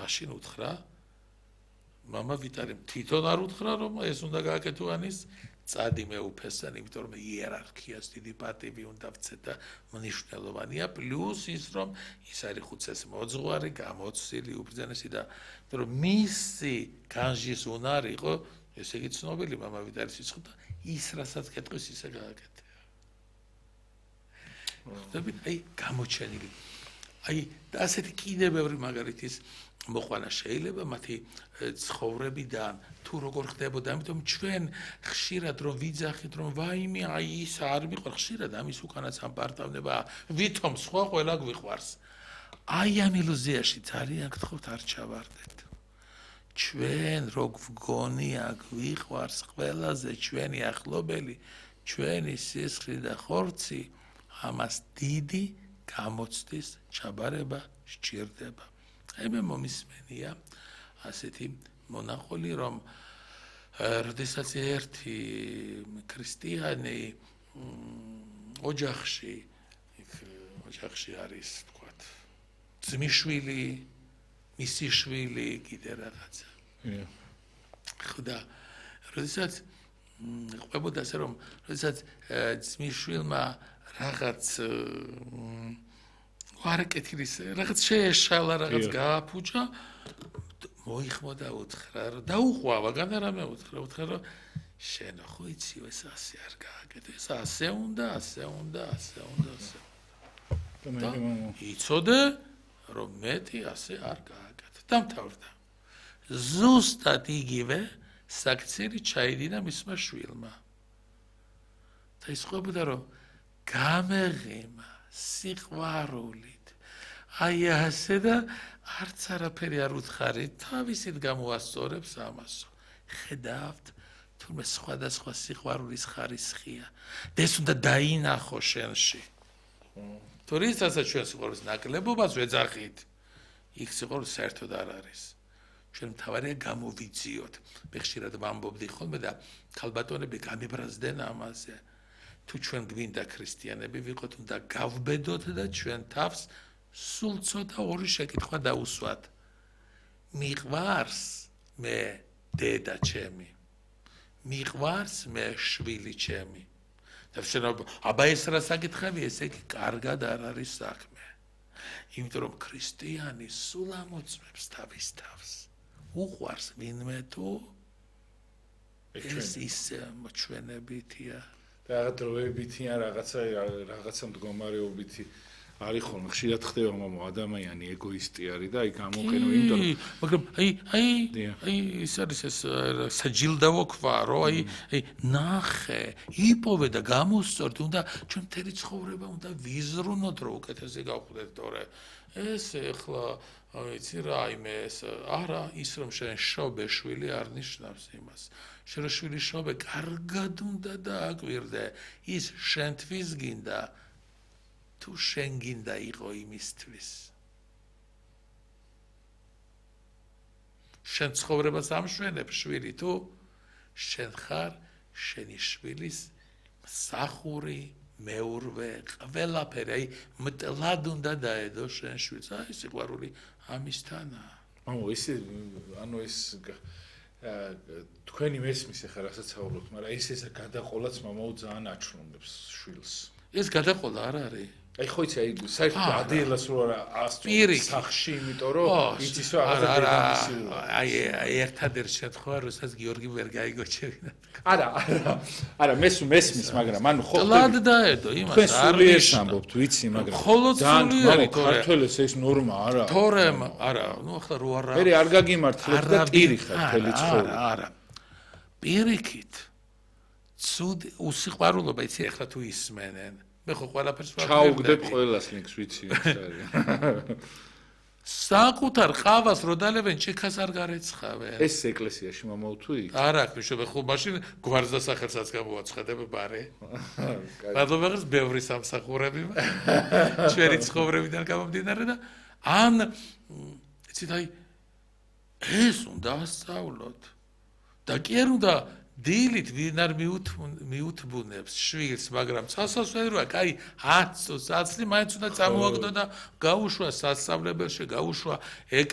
მაშინ უთხრა მამა ვიტარიმ თვითონ არ უთხრა რომ ეს უნდა გააკეთო ანის წადი მეუფესთან იმიტომ რომ იერარქიას დიდი პატივი უნდა ვცეთ და მნიშვნელოვანია პლუს ის რომ ის არის ხუცეს მოძღვარი გამოცილი უბრძანესი და იმიტომ რომ მისი განჯის უნარი იყო ესე იგი ცნობილი მამა ვიტარის სიცხე და ის რასაც კეთვის ისე გააკეთა ხდებით აი გამოჩენილი აი და ასეთი კიდევ ბევრი მაგალითის მოყვანა შეიძლება მათი ცხოვრებიდან თუ როგორ ხდებოდა ამიტომ ჩვენ ხშირად რომ ვიძახით რომ ვაიმე აი ის არ მიყვარს ხშირად ამის უკანაც ამ პარტავნება ვითომ სხვა ყველა გვიყვარს აი ამ ილუზიაში ძალიან გთხოვთ არ ჩავარდეთ ჩვენ რო გვგონია გვიყვარს ყველაზე ჩვენი ახლობელი ჩვენი სისხლი და ხორცი ამას დიდი გამოცდის ჩაბარება სჭირდება აი მე მომისმენია ასეთი მონახული რომ როდესაც ერთი ქრისტიანი ოჯახში არის თქვათ ძმისშვილი მისი შვილი კიდე რაღაცა ხოდა როდესაც ყვებოდა ასე რომ როდესაც ძმისშვილმა რაღაც არაკეთილის რაღაც შეეშალა რაღაც გააფუჭა მოიხმოდა უთხრა რომ დაუყვავა განარამე უთხრა რომ შენ ხო იცი ეს ასე არ გააკეთე ეს ასე უნდა და იცოდე რომ მეტი ასე არ გააკეთე დამთავრდა ზუსტად იგივე საქციელი ჩაიდინა მისმა შვილმა და ის ყვებოდა რომ გამეღიმა სიყვარულით აი ასე და არც არაფერი არ უთხარი თავისით გამოასწორებს ამასო ხედავთ თუმცა სხვადასხვა სიყვარულის ხარისხია და ეს უნდა დაინახო შენში თუ რისაცაც ჩვენ სიყვარულის ნაკლებობას ვეძახით იქ სიყვარული საერთოდ არ არის ჩვენ მთავარია გამოვიძიოთ მე ხშირად ვამბობდი ხოლმე და ქალბატონები გამიბრაზდნენ ამაზე თუ ჩვენ გვინდა ქრისტიანები ვიყოთ უნდა გავბედოთ და ჩვენ თავს სულ ცოტა ორი შეკითხვა დაუსვათ მიყვარს მე დედა ჩემი მიყვარს მე შვილი ჩემი და შეიძლება აბა ეს რა საკითხები ესე იგი კარგად არ არის საქმე იმიტომ რომ ქრისტიანი სულ ამოწმებს თავის თავს უყვარს ვინმე თუ ეს ის მოჩვენებითია და დროებითი ან რაღაცა მდგომარეობითი არის ხოლმე ხშირად ხდება მომო ადამიანი ეგოისტი არის და აი გამოყენო იმიტომ მაგრამ აი ის არის ეს საჯილდავო ქვა რომ აი ნახე იპოვე და გამოსწორდი უნდა ჩვენ მთელი ცხოვრება უნდა ვიზრუნოთ რომ უკეთესი გავხდეთ თორე ეს ეხლა ვიცი რა იმე ეს არა ის რომ შენ შობე შვილი არ ნიშნავს იმას შენ შვილი შობე კარგად უნდა დააკვირდე ის შენთვის გინდა თუ შენ გინდა იყო იმისთვის შენ ცხოვრებას ამშვენებ შვილი თუ შენ ხარ შენი შვილის მსახური მეურვე ყველაფერი აი მტლად უნდა დაედო შენ შვილს აი სიყვარული ამისთანაა მამო ეს ანუ ეს თქვენი მესმის ახლა რასაც საუბრობთ მაგრამ ეს გადაყოლაც მამაო ძალიან აჩვენებს შვილს ეს გადაყოლა არ არის აი ხო იცი აი საერთოდ ადიელას რო არა ასწორებს სახში იმიტომ რომ იცის რომ რაღაცა აი ერთადერთ შემთხვევა როდესაც გიორგი ვერ გაიგოჩებინა არა მესმის მაგრამ ანუ ხო ლად დაედო იმას არ ის ამბობთ ვიცი მაგრამ ძალიან ქართველებს ეს ნორმა არა თორემ არა ნუ ახლა რო არა მე არ გაგიმართლებ და პირი ხარ თელი ცხოვრება არა პირიქით ცუდი უსიყვარულობა იცი ახლა თუ ისმენენ მე ხო ყველაფერს ჩაუგდებ ყველას ლინკს ვიცი ეს არის საკუთარ ყავას რო დალებენ ჩიქას არ გარეცხავენ ეს ეკლესიაში მამაო თუ იქ არა მიშობე ხო მაშინ გვარზდა სახელსაც გამოაცხადებ ბარე მადლობებს ბევრი სამსახურები ჩვენი ცხოვრებიდან გამომდინარე და ან იცით აი ეს უნდა ასწავლოთ და კი არ უნდა დილით ვინ არ მიუთბუნებს შვილს მაგრამ სასასვლელოა კაი 10 წუთს აცლი მაინც უნდა წამოაგდო და გაუშვა სასწავლებელში გაუშვა